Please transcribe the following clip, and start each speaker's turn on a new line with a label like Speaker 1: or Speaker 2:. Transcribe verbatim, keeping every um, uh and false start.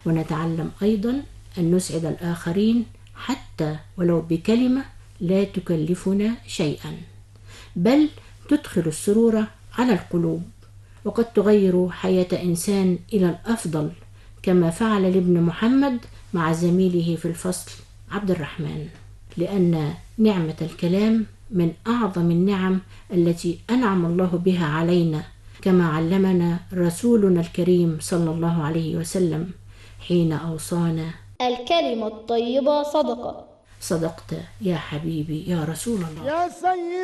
Speaker 1: ونتعلم أيضا أن نسعد الآخرين حتى ولو بكلمة لا تكلفنا شيئا، بل تدخل السرور على القلوب، وقد تغير حياة إنسان إلى الأفضل، كما فعل لابن محمد مع زميله في الفصل عبد الرحمن، لأن نعمة الكلام من أعظم النعم التي أنعم الله بها علينا، كما علمنا رسولنا الكريم صلى الله عليه وسلم حين أوصانا:
Speaker 2: الكلمة الطيبة صدقة.
Speaker 1: صدقت يا حبيبي يا رسول الله.
Speaker 3: يا سيد